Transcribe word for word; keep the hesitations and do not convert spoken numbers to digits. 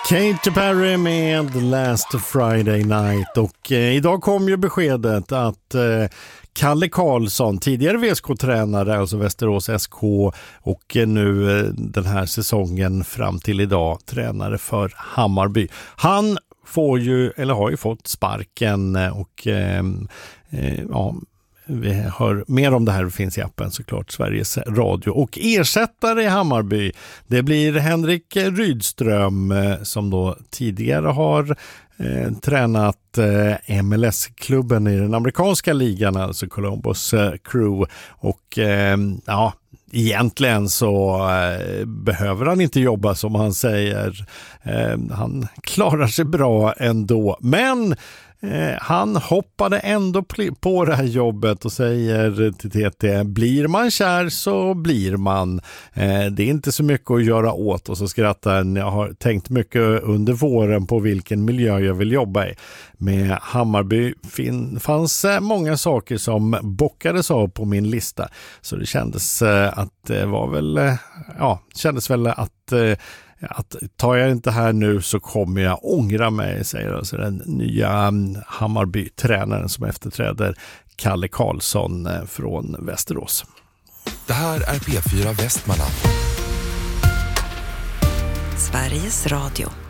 Katy Perry med Last Friday Night och eh, idag kom ju beskedet att eh, Kalle Karlsson, tidigare V S K-tränare, alltså Västerås S K, och eh, nu eh, den här säsongen fram till idag tränare för Hammarby. Han får ju, eller har ju fått sparken och eh, eh, ja, vi hör mer om det här, finns i appen såklart, Sveriges Radio. Och ersättare i Hammarby, det blir Henrik Rydström som då tidigare har eh, tränat eh, M L S-klubben i den amerikanska ligan, alltså Columbus eh, Crew. Och eh, ja, egentligen så eh, behöver han inte jobba som han säger. Eh, han klarar sig bra ändå, men Eh, han hoppade ändå på det här jobbet och säger till T T: blir man kär så blir man. Eh, det är inte så mycket att göra åt. Och så skrattar han: jag har tänkt mycket under våren på vilken miljö jag vill jobba i. Med Hammarby fin- fanns eh, många saker som bockades av på min lista. Så det kändes eh, att det var väl, eh, ja, kändes väl att eh, att tar jag inte här nu så kommer jag ångra mig, säger alltså den nya Hammarby-tränaren som efterträder Kalle Karlsson från Västerås. Det här är P fyra Västmanland. Sveriges Radio.